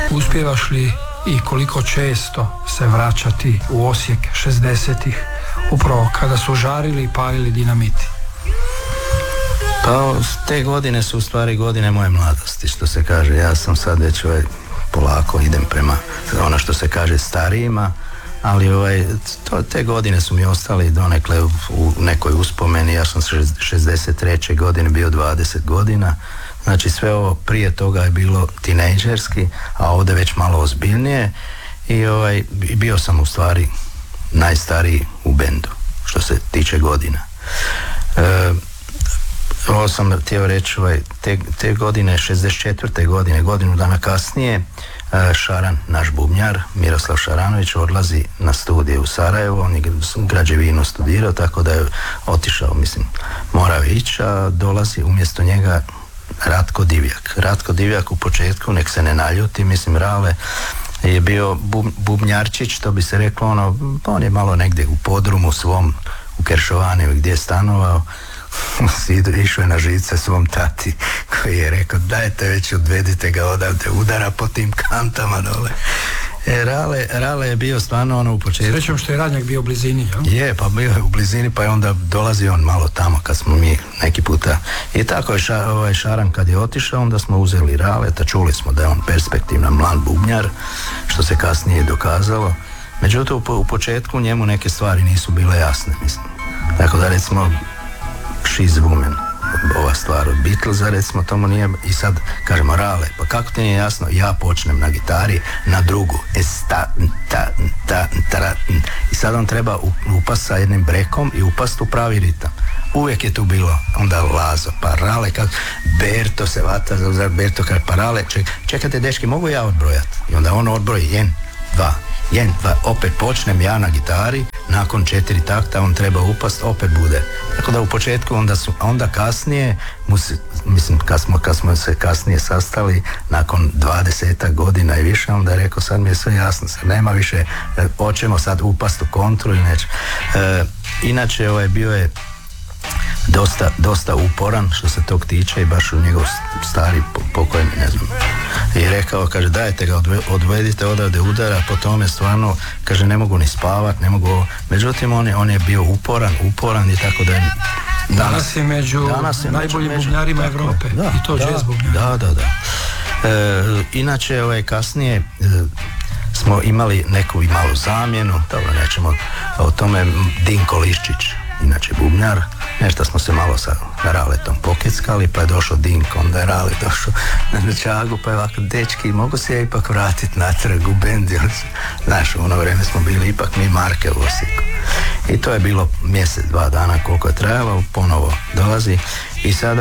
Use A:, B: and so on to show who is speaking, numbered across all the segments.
A: Uspijevaš li i koliko često se vraćati u Osijek 60-ih, upravo kada su žarili i palili dinamiti?
B: Pa te godine su u stvari godine moje mladosti, što se kaže. Ja sam sad već polako idem prema ono što se kaže starijima, ali te godine su mi ostali donekle u nekoj uspomeni. Ja sam 63. godine bio 20 godina, znači sve ovo prije toga je bilo tinejdžerski, a ovdje već malo ozbiljnije i bio sam u stvari najstariji u bendu što se tiče godina. Ovo sam htio reći, te godine, 64. godine, godinu dana kasnije, Šaran, naš bubnjar, Miroslav Šaranović, odlazi na studije u Sarajevo. On je građevinu studirao, tako da je otišao, morao ići, a dolazi umjesto njega Ratko Divjak. Ratko Divjak u početku, nek se ne naljuti, Rale je bio bubnjarčić, to bi se reklo, on je malo negdje u podrumu svom, u Keršovaniju gdje je stanovao, išao je na živce svom tati koji je rekao dajte već odvedite ga odavde, udara po tim kantama dole. Rale je bio stvarno u početku.
A: Srećom što je Radnjak bio u blizini, jel?
B: Je, pa bio je u blizini, pa je onda dolazi on malo tamo kad smo mi neki puta. I tako je Šaran kad je otišao, onda smo uzeli Raleta, čuli smo da je on perspektivan mlad bubnjar, što se kasnije dokazalo. Međutim, u početku njemu neke stvari nisu bile jasne, Tako da recimo She's Woman, ova stvar od Beatlesa, recimo, tomu nije, i sad kažemo Rale, pa kako ti nije jasno, ja počnem na gitari, na drugu, i sad on treba upast sa jednim brekom i upast u pravi ritam. Uvijek je tu bilo, onda Lazo, pa Rale, Berto se vata, Berto kaže, pa Rale, čekajte dečki, mogu ja odbrojati? I onda on odbroji 1, 2, opet počnem ja na gitari, nakon 4 takta on treba upast, opet bude. Tako da u početku onda kasnije, kad smo se kasnije sastali, nakon 20 godina i više, onda je rekao sad mi je sve jasno, sad nema više, hoćemo sad upast u kontru ili neće. Inače bio je dosta uporan što se tog tiče i baš u njegov stari pokojni, ne znam, i rekao, kaže, dajte ga, odvedite odavde udara, po tome stvarno, kaže, ne mogu ni spavat, ne mogu, međutim on je bio uporan i tako da je
A: danas je među najboljim bubnjarima Evrope, i to jazz bubnjar.
B: Da. Inače, kasnije smo imali neku i malu zamjenu, dobro, nećemo o tome, Dinko Liščić, inače bubnjar, nešto smo se malo sa Raletom pokeckali, pa je došao Dinko, onda je Rale došao na Čagu, pa je ovako, dečki, mogu se ja ipak vratiti natrag u bend, znaš, u ono vrijeme smo bili ipak mi marke u Osijeku. I to je bilo mjesec, 2 dana koliko je trajalo, ponovo dolazi i sad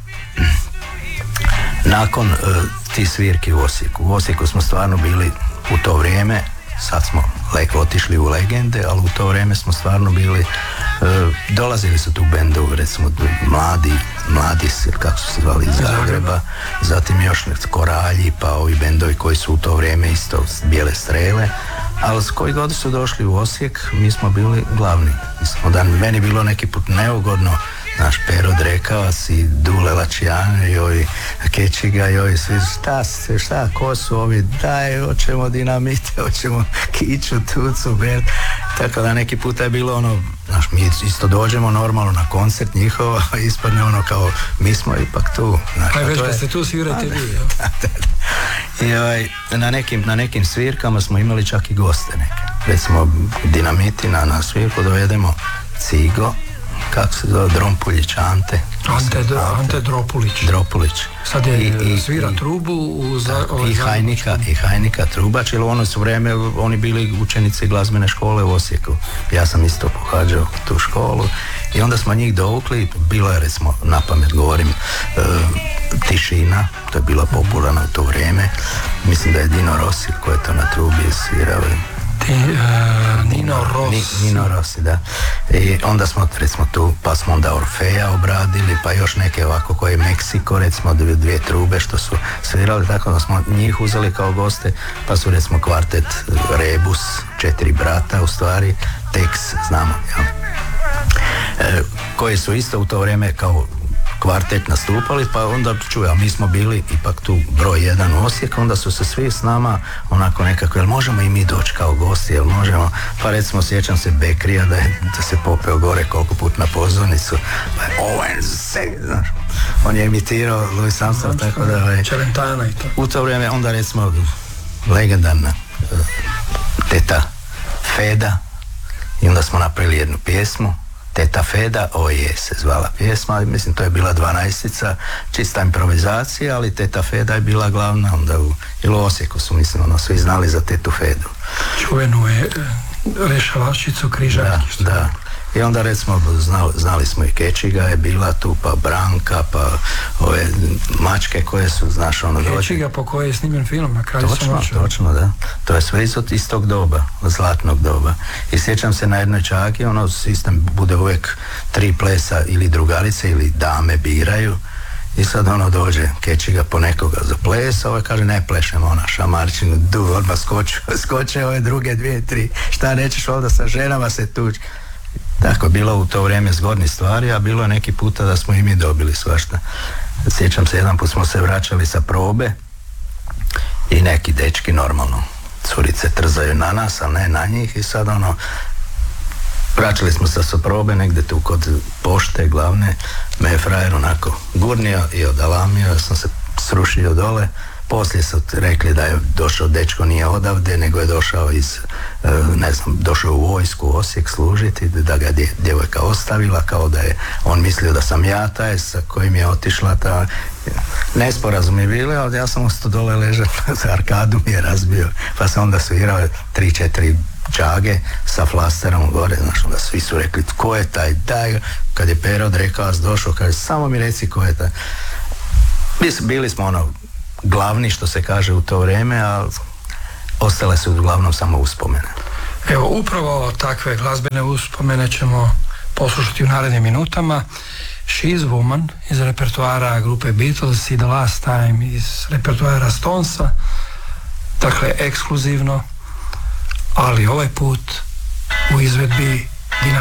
B: nakon tih svirki u Osijeku smo stvarno bili u to vrijeme, sad smo otišli u legende, ali u to vrijeme smo stvarno bili, dolazili su tu bendovi, recimo mladi, kako su se zvali, iz Zagreba, zatim još Koralji, pa ovi bendovi koji su u to vrijeme isto Bijele strele, ali s koji god su došli u Osijek, mi smo bili glavni. Meni bilo neki put neugodno, naš Pero Drekavac i Dule Lačijane i ovi Kečiga i ovi svi, šta, ko su ovi, daj, hoćemo dinamite, hoćemo Kiću, Tucu, Bert, tako da neki puta je bilo mi isto dođemo normalno na koncert njihova, ispadne kao, mi smo ipak tu.
A: Pa već kad ste tu svirate vi, jel?
B: I na nekim svirkama smo imali čak i goste neke. Recimo Dinamiti na svirku dovedemo Cigo, kako se zove, Drompuljić, Ante Dropulić.
A: Sad je svira trubu
B: i Hajnika trubač, jer ono su vreme oni bili učenici glazbene škole u Osijeku. Ja sam isto pohađao tu školu i onda smo njih dovukli, bilo je, recimo, na pamet govorim, Tišina, to je bila popularna u to vrijeme, mislim da je Dino Rossi koji je to na trubi svirao. Nino Rossi, da. I onda smo, recimo, tu, pa smo onda Orfeja obradili, pa još neke ovako koje je Meksiko, recimo 2 trube što su svirali, tako da smo njih uzeli kao goste, pa su, recimo, kvartet Rebus, 4 brata u stvari, Tex, znamo, jel? Koji su isto u to vrijeme kao kvartet nastupali, pa onda čuja, mi smo bili ipak tu broj 1 u Osijeku, onda su se svi s nama onako nekako, jel možemo i mi doći kao gosti, jel možemo, pa recimo sjećam se Bekrija da se popeo gore koliko put na pozornicu, on je imitirao Louis Armstrong, tako da
A: Čelentana i to.
B: U to vrijeme onda recimo legendarna teta Feda, i onda smo napravili jednu pjesmu, Teta Feda, oje se zvala pjesma, mislim to je bila 12-ica, čista improvizacija, ali Teta Feda je bila glavna, onda u Osijeku su, mislim, svi znali za Tetu Fedu.
A: Čuvenu je rešavačicu križarki.
B: Da. I onda recimo znali smo i Kečiga je bila tu, pa Branka, pa ove mačke koje su, znaš,
A: Kečiga po kojoj je snimljen film na kraju.
B: Točno, da. To je sve iz tog doba, zlatnog doba. I sjećam se na jednoj čaki, sistem bude uvijek 3 plesa ili drugarice ili dame biraju. I sad dođe Kečiga po nekoga za ples, kaže ne plešemo šamarčinu, odmah skoče ove druge 2, 3, šta nećeš ovdje sa ženama se tući. Tako je bilo u to vrijeme zgodnih stvari, a bilo je neki puta da smo i mi dobili svašta. Sjećam se, jedan put smo se vraćali sa probe i neki dečki, normalno, curice trzaju na nas, a ne na njih, i sad vraćali smo se sa probe negdje tu kod pošte glavne, me je frajer onako gurnio i odalamio, ja sam se srušio dole. Poslije su rekli da je došao dečko, nije odavde, nego je došao došao u vojsku u Osijek služiti, da ga djevojka ostavila, kao da je on mislio da sam ja taj sa kojim je otišla ta. Nesporazum je bile, ali ja sam ostao dole ležati, za arkadu mi je razbio, pa sam onda svirao 3-4 čage sa flasterom gore, znaš, onda svi su rekli, ko je taj, daj, kad je Pero Drekavac došao, kaže, samo mi reci ko je taj. Bili smo glavni, što se kaže, u to vrijeme, a ostale su uglavnom samo uspomene.
A: Evo, upravo takve glazbene uspomene ćemo poslušati u narednim minutama. She's Woman iz repertoara grupe Beatles i The Last Time iz repertoara Stonesa, dakle ekskluzivno, ali ovaj put u izvedbi